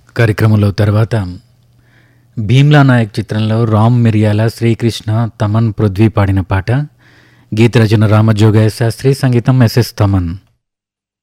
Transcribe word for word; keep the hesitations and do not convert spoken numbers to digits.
కార్యక్రమంలో తర్వాత భీమ్లా నాయక్ చిత్రంలో రామ్ మిరియాల, శ్రీకృష్ణ, తమన్, పృథ్వీ పాడిన పాట. గీత రచన రామజోగయ్య శాస్త్రి, సంగీతం ఎస్ఎస్ తమన్.